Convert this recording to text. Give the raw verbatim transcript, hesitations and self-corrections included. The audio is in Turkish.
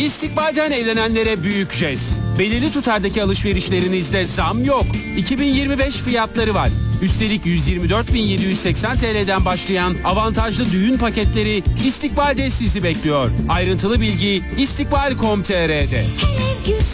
İstikbalden evlenenlere büyük jest. Belirli tutardaki alışverişlerinizde zam yok. iki bin yirmi beş fiyatları var. Üstelik yüz yirmi dört bin yedi yüz seksen T L'den başlayan avantajlı düğün paketleri İstikbal'de sizi bekliyor. Ayrıntılı bilgi istikbal nokta com nokta T R'de.